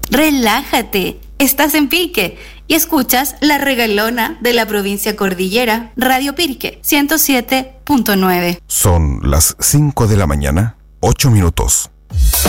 Relájate, estás en Pirque y escuchas La Regalona de la provincia Cordillera, Radio Pirque 107.9. Son las 5 de la mañana, 8 minutos.